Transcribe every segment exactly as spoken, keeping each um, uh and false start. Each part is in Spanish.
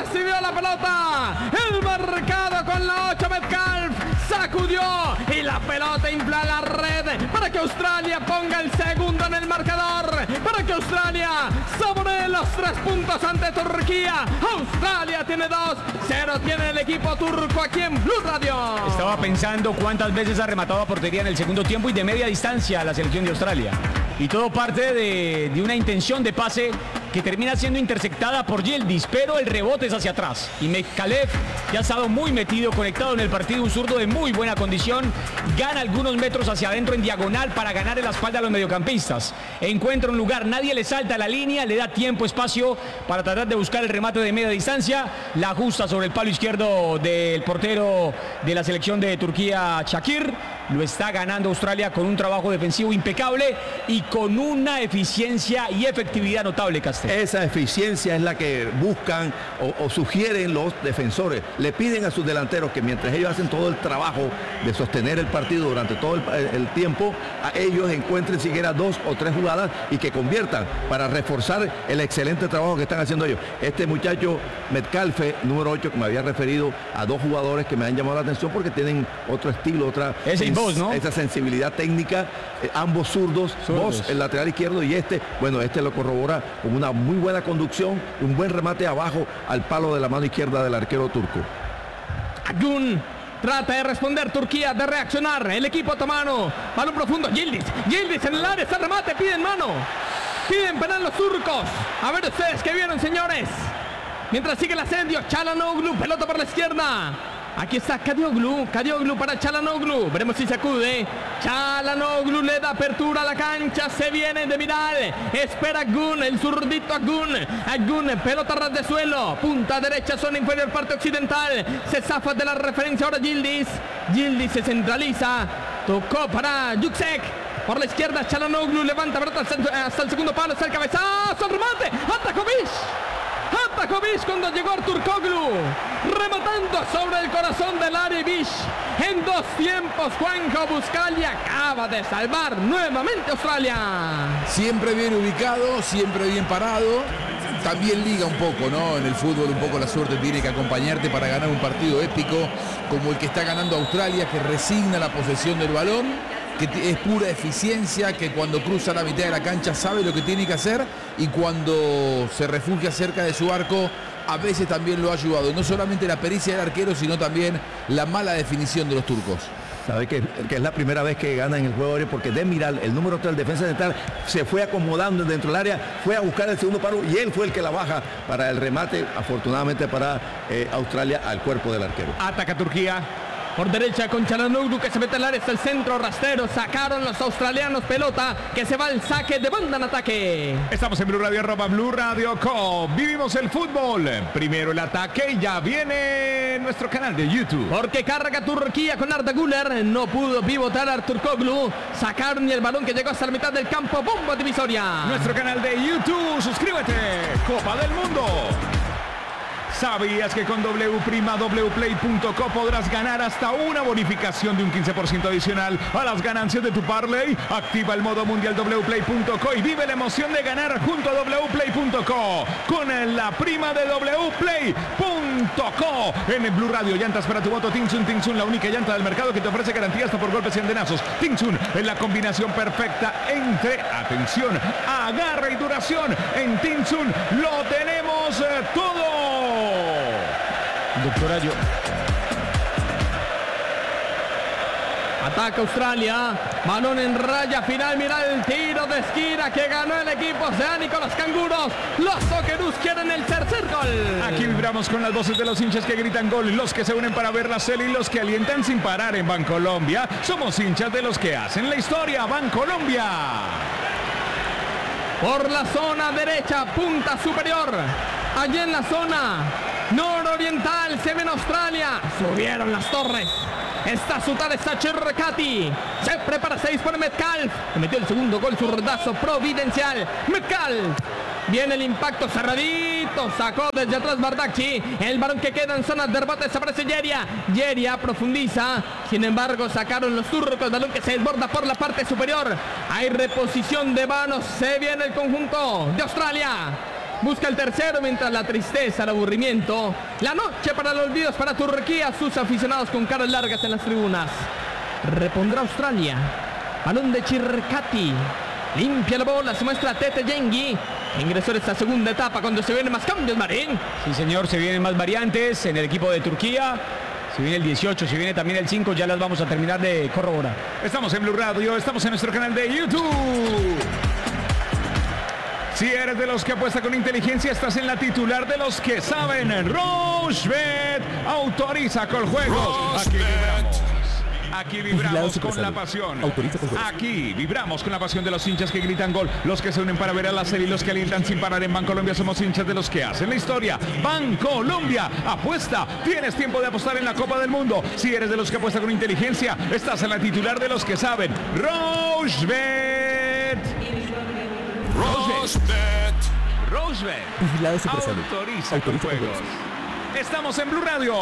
recibió la pelota, el marcado con la ocho, Metcalf, sacudió y la pelota infla la red para que Australia ponga el segundo en el marcador, para que Australia saboree los tres puntos ante Turquía. Australia tiene dos, cero tiene el equipo turco aquí en Blue Radio. Estaba pensando cuántas veces ha rematado a portería en el segundo tiempo y de media distancia a la selección de Australia. Y todo parte de, de una intención de pase que termina siendo interceptada por Yildiz, pero el rebote es hacia atrás. Y Metcalf, que ha estado muy metido, conectado en el partido, un zurdo de muy buena condición, gana algunos metros hacia adentro en diagonal para ganar en la espalda a los mediocampistas. Encuentra un lugar, nadie le salta a la línea, le da tiempo, espacio para tratar de buscar el remate de media distancia. La ajusta sobre el palo izquierdo del portero de la selección de Turquía, Shakir. Lo está ganando Australia con un trabajo defensivo impecable y con una eficiencia y efectividad notable, Castel. Esa eficiencia es la que buscan o, o sugieren los defensores. Le piden a sus delanteros que mientras ellos hacen todo el trabajo de sostener el partido durante todo el, el tiempo, a ellos encuentren siquiera dos o tres jugadas y que conviertan para reforzar el excelente trabajo que están haciendo ellos. Este muchacho Metcalf, número ocho, que me había referido a dos jugadores que me han llamado la atención porque tienen otro estilo, otra... Ese Vos, ¿no? Esa sensibilidad técnica, eh, ambos zurdos, zurdos. Vos, el lateral izquierdo, y este, bueno, este lo corrobora con una muy buena conducción, un buen remate abajo al palo de la mano izquierda del arquero turco. Agun trata de responder Turquía, de reaccionar, el equipo otomano, balón profundo, Yildiz, Yildiz en el área, está el remate, piden mano, piden penal los turcos. A ver ustedes qué vieron, señores. Mientras sigue el asedio, Çalhanoğlu, pelota por la izquierda. Aquí está Kadioglu, Kadioglu para Çalhanoğlu. Veremos si se acude. Çalhanoğlu le da apertura a la cancha. Se viene de Vidal. Espera Agun, el zurdito Agun. Agun, pelota ras de suelo. Punta derecha, zona inferior, parte occidental. Se zafa de la referencia ahora Yildiz. Yildiz se centraliza. Tocó para Yüksek. Por la izquierda, Çalhanoğlu levanta pelota hasta el segundo palo. Está el cabezazo, el remate. Atakovic. Atakovic cuando llegó Arturkoglu, rematando sobre el corazón del Aribish. En dos tiempos, Juanjo Buscalia acaba de salvar nuevamente a Australia. Siempre bien ubicado, siempre bien parado. También liga un poco, ¿no? En el fútbol un poco la suerte tiene que acompañarte para ganar un partido épico como el que está ganando Australia, que resigna la posesión del balón, que es pura eficiencia, que cuando cruza la mitad de la cancha sabe lo que tiene que hacer y cuando se refugia cerca de su arco a veces también lo ha ayudado. No solamente la pericia del arquero, sino también la mala definición de los turcos. Sabe que, que es la primera vez que gana en el juego aéreo porque Demiral, el número tres, el defensa central, se fue acomodando dentro del área, fue a buscar el segundo palo y él fue el que la baja para el remate, afortunadamente para eh, Australia, al cuerpo del arquero. Ataca Turquía. Por derecha con Çalhanoğlu que se mete al área, está el centro rastrero, sacaron los australianos pelota que se va al saque de banda en ataque. Estamos en Blue Radio, arroba Blue Radio Co. Vivimos el fútbol. Primero el ataque y ya viene nuestro canal de YouTube. Porque carga Turquía con Arda Güler, no pudo pivotar a Arturkoglu, sacaron y el balón que llegó hasta la mitad del campo, bomba divisoria. Nuestro canal de YouTube, suscríbete, Copa del Mundo. ¿Sabías que con W Prima W Play punto co podrás ganar hasta una bonificación de un quince por ciento adicional a las ganancias de tu parlay? Activa el modo mundial W Play punto co y vive la emoción de ganar junto a W Play punto co con la prima de W Play punto co. En el Blue Radio, llantas para tu moto Tinsun, Tinsun, la única llanta del mercado que te ofrece garantía hasta por golpes y andenazos. Tinsun es la combinación perfecta entre, atención, agarre y duración. En Tinsun lo tenemos eh, todo. Doctora, yo... Ataca Australia, balón en raya final, mira el tiro de esquina que ganó el equipo oceánico, los canguros, los Socceroos quieren el tercer gol. Aquí vibramos con las voces de los hinchas que gritan gol, los que se unen para ver la serie y los que alientan sin parar en Bancolombia. Somos hinchas de los que hacen la historia, Bancolombia. Por la zona derecha, punta superior, allí en la zona nororiental se ve en Australia, subieron las torres. Está Sultan Sacherkati. Se prepara, se dispone Metcalf. Metió el segundo gol, zurdazo providencial. Metcalf. Viene el impacto cerradito. Sacó desde atrás Bardakci. El balón que queda en zona de rebote desaparece Yeria. Yeria profundiza. Sin embargo, sacaron los turcos. Balón que se desborda por la parte superior. Hay reposición de manos. Se viene el conjunto de Australia. Busca el tercero mientras la tristeza, el aburrimiento. La noche para los olvidos para Turquía. Sus aficionados con caras largas en las tribunas. Repondrá Australia. Balón de Chircati. Limpia la bola, se muestra Tete Yengi. Ingresó en esta segunda etapa cuando se vienen más cambios, Marín. Sí, señor, se vienen más variantes en el equipo de Turquía. Si viene el dieciocho, si viene también el cinco, ya las vamos a terminar de corroborar. Estamos en Blue Radio, estamos en nuestro canal de YouTube. Si eres de los que apuesta con inteligencia, estás en la titular de los que saben. Rochebet autoriza con juegos. Aquí vibramos. Aquí vibramos con la pasión. Aquí vibramos con la pasión de los hinchas que gritan gol, los que se unen para ver a la serie y los que alientan sin parar. En Bancolombia somos hinchas de los que hacen la historia. Bancolombia, apuesta. Tienes tiempo de apostar en la Copa del Mundo. Si eres de los que apuesta con inteligencia, estás en la titular de los que saben. Rochebet. Rochebet. Rochebet. Autoriza con juegos. Estamos en Blue Radio.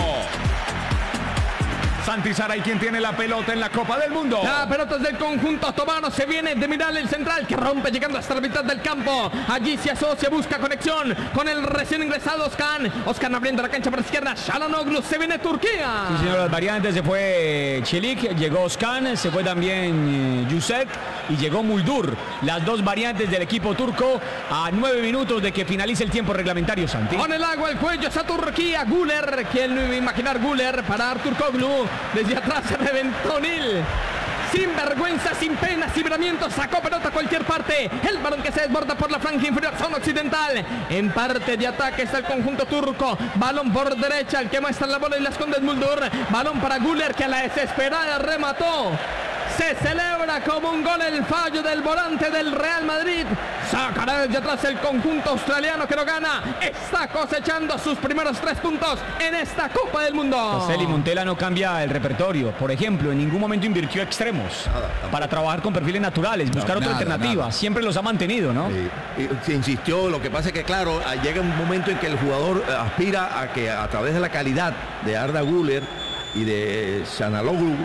Santi Saray, quien tiene la pelota en la Copa del Mundo. La pelota es del conjunto otomano. Se viene de mirar el central que rompe llegando hasta la mitad del campo. Allí se asocia, busca conexión con el recién ingresado Oskan. Oskan abriendo la cancha por la izquierda. Çalhanoğlu, se viene Turquía. Sí, señor, las variantes. Se fue Çelik, llegó Oskan, se fue también Yusek y llegó Muldur. Las dos variantes del equipo turco a nueve minutos de que finalice el tiempo reglamentario, Santi. Con el agua al cuello está Turquía. Güler, ¿quién no iba a imaginar Güler para Artur Koglu? Desde atrás se reventó Nil. Sin vergüenza, sin pena, sin libramiento, sacó pelota a cualquier parte. El balón que se desborda por la franja inferior, zona occidental. En parte de ataque está el conjunto turco. Balón por derecha, el que muestra la bola y la esconde es Muldur. Balón para Güler, que a la desesperada remató. Se celebra como un gol el fallo del volante del Real Madrid. Sacará desde atrás el conjunto australiano que lo gana. Está cosechando sus primeros tres puntos en esta Copa del Mundo. Celi Montela no cambia el repertorio. Por ejemplo, en ningún momento invirtió extremos nada, para trabajar con perfiles naturales, buscar no, otra nada, alternativa. Nada. Siempre los ha mantenido, ¿no? Sí. Se insistió. Lo que pasa es que, claro, llega un momento en que el jugador aspira a que a través de la calidad de Arda Güler y de Çalhanoğlu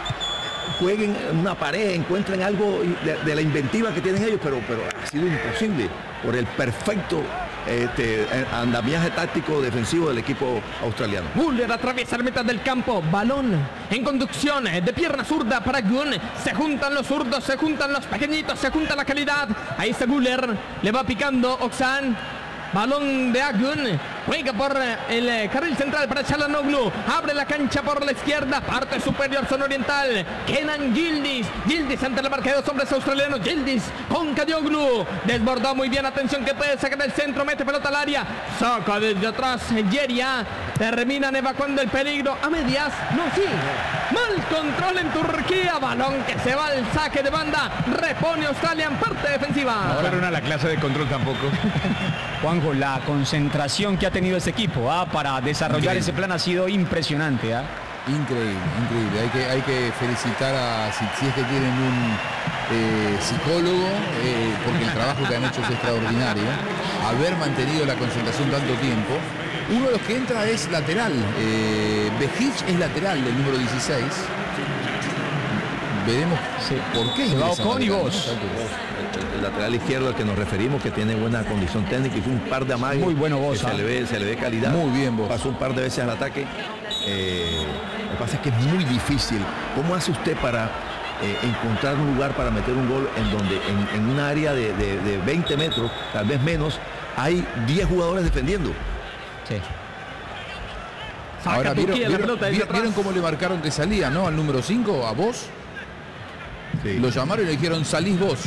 jueguen una pared, encuentren algo de, de la inventiva que tienen ellos, pero, pero ha sido imposible por el perfecto este, andamiaje táctico defensivo del equipo australiano. Güler atraviesa la mitad del campo, balón en conducción de pierna zurda para Gun. Se juntan los zurdos, se juntan los pequeñitos, se junta la calidad. Ahí está Güler, le va picando Oksan. Balón de Agun, juega por el carril central para Çalhanoğlu, abre la cancha por la izquierda, parte superior zona oriental, Kenan Yildiz, Yildiz ante la marca de dos hombres australianos, Yildiz con Kadioglu, desbordó muy bien, atención que puede sacar el centro, mete pelota al área, saca desde atrás Yeria, terminan evacuando el peligro a medias, no sigue, mal control en Turquía, balón que se va al saque de banda, repone Australia en parte defensiva. No fueron a la clase de control tampoco. Juanjo, la concentración que ha tenido este equipo ¿ah? para desarrollar increíble. Ese plan ha sido impresionante. ¿ah? Increíble, increíble. Hay que, hay que felicitar a, si, si es que tienen un eh, psicólogo, eh, porque el trabajo que han hecho es extraordinario. Haber mantenido la concentración tanto tiempo. Uno de los que entra es lateral. Eh, Behic es lateral del número dieciséis. Veremos sí. por qué. Se va Ocon y vos. El lateral izquierdo al que nos referimos, que tiene buena condición técnica, hizo un par de amagues. Muy bueno vos. Se le ve, se le ve calidad. Muy bien vos. Pasó un par de veces al ataque. Eh, lo que pasa es que es muy difícil. ¿Cómo hace usted para eh, encontrar un lugar para meter un gol en donde en, en un área de, de, de veinte metros, tal vez menos, hay diez jugadores defendiendo? Sí. Ahora, ¿vieron, vieron, vieron, ¿vieron cómo le marcaron que salía, no? Al número cinco, a vos. Sí. Lo llamaron y le dijeron, salís vos.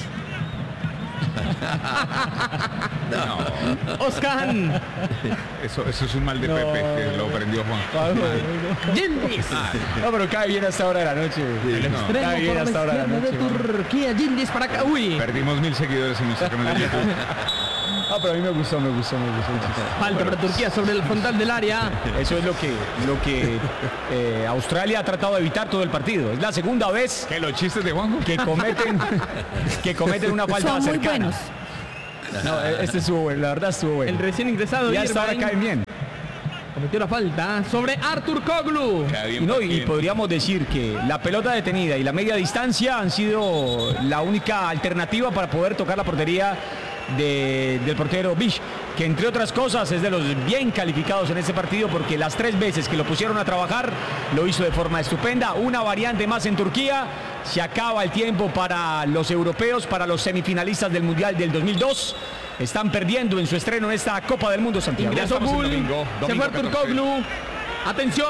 No. Oskan. Eso, eso es un mal de no. Pepe, que lo prendió Juan. Yildiz. No, pero cae bien hasta ahora de la noche. Sí, no. Extremo cae bien hasta ahora de la noche. De Turquía, Yildiz para acá. Uy. Perdimos mil seguidores en nuestro canal de YouTube. Ah, pero a mí me gustó, me gustó, me gustó. Falta para Turquía sobre el frontal del área. Eso es lo que, lo que eh, Australia ha tratado de evitar todo el partido. Es la segunda vez que los chistes de Juanjo que cometen, que cometen una falta Son cercana. Muy buenos. No, este estuvo bueno, la verdad estuvo bueno. El recién ingresado. Y hasta ahora caen bien. Cometió la falta sobre Artur Koglu. Y, no, y podríamos decir que la pelota detenida y la media distancia han sido la única alternativa para poder tocar la portería de- del portero Bish, que entre otras cosas es de los bien calificados en este partido porque las tres veces que lo pusieron a trabajar lo hizo de forma estupenda. Una variante más en Turquía. Se acaba el tiempo para los europeos, para los semifinalistas del Mundial del dos mil dos. Están perdiendo en su estreno en esta Copa del Mundo, Santiago. Ingresó estamos en Bull, domingo, se domingo fue Turkoglu. Atención.